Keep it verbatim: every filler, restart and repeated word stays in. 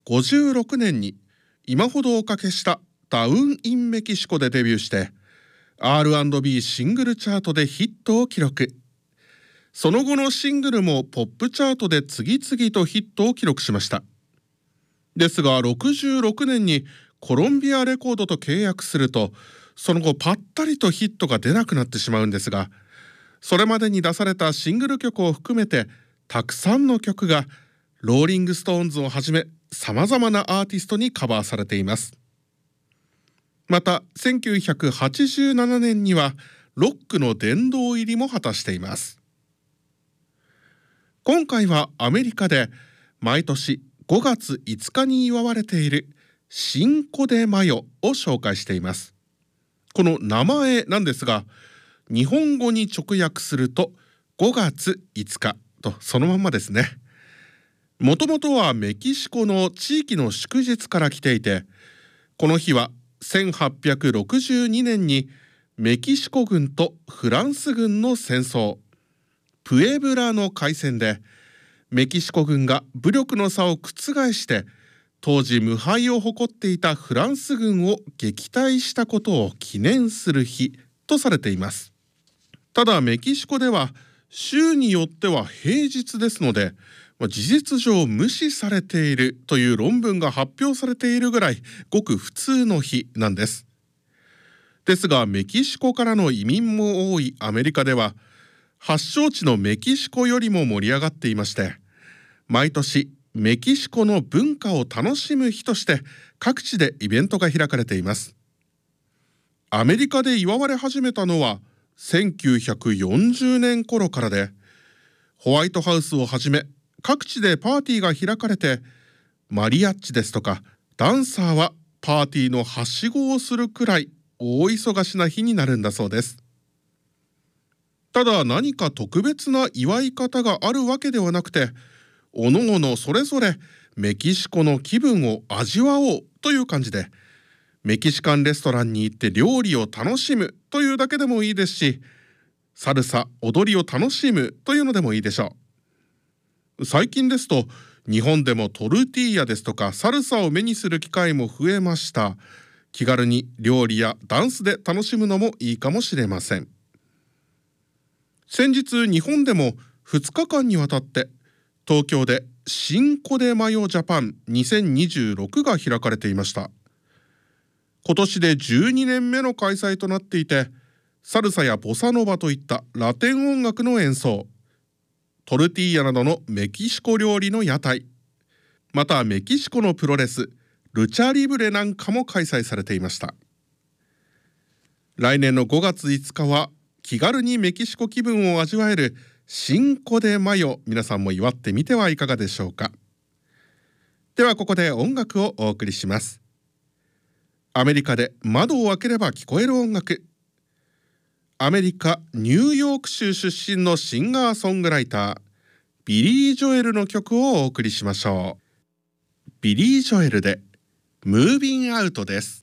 ごじゅうろくねんに今ほどおかけしたダウン・イン・メキシコでデビューして アールアンドビー シングルチャートでヒットを記録。その後のシングルもポップチャートで次々とヒットを記録しました。ですがろくじゅうろくねんにコロンビアレコードと契約すると、その後ぱったりとヒットが出なくなってしまうんですが、それまでに出されたシングル曲を含めてたくさんの曲がローリングストーンズをはじめさまざまなアーティストにカバーされています。またせんきゅうひゃくはちじゅうななねんにはロックの殿堂入りも果たしています。今回はアメリカで毎年ごがついつかに祝われているシンコ・デ・マヨを紹介しています。この名前なんですが、日本語に直訳するとごがついつかとそのまんまですね。もともとはメキシコの地域の祝日から来ていて、この日はせんはっぴゃくろくじゅうにねんにメキシコ軍とフランス軍の戦争、プエブラの海戦でメキシコ軍が武力の差を覆して当時無敗を誇っていたフランス軍を撃退したことを記念する日とされています。ただメキシコでは州によっては平日ですので、事実上無視されているという論文が発表されているぐらいごく普通の日なんです。ですがメキシコからの移民も多いアメリカでは発祥地のメキシコよりも盛り上がっていまして、毎年メキシコの文化を楽しむ日として各地でイベントが開かれています。アメリカで祝われ始めたのはせんきゅうひゃくよんじゅうねん頃からで、ホワイトハウスをはじめ各地でパーティーが開かれて、マリアッチですとかダンサーはパーティーのはしごをするくらい大忙しな日になるんだそうです。ただ何か特別な祝い方があるわけではなくて、おのおのそれぞれメキシコの気分を味わおうという感じで、メキシカンレストランに行って料理を楽しむというだけでもいいですし、サルサ踊りを楽しむというのでもいいでしょう。最近ですと日本でもトルティーヤですとかサルサを目にする機会も増えました。気軽に料理やダンスで楽しむのもいいかもしれません。先日日本でもふつかかんにわたって東京でシンコ・デ・マヨ・ジャパンにせんにじゅうろくが開かれていました。今年でじゅうにねんめの開催となっていて、サルサやボサノバといったラテン音楽の演奏、トルティーヤなどのメキシコ料理の屋台、またメキシコのプロレスルチャリブレなんかも開催されていました。来年のごがついつかは気軽にメキシコ気分を味わえるシンコ・デ・マヨ、皆さんも祝ってみてはいかがでしょうか。ではここで音楽をお送りします。アメリカで窓を開ければ聞こえる音楽。アメリカ・ニューヨーク州出身のシンガーソングライタービリー・ジョエルの曲をお送りしましょう。ビリー・ジョエルでムービングアウトです。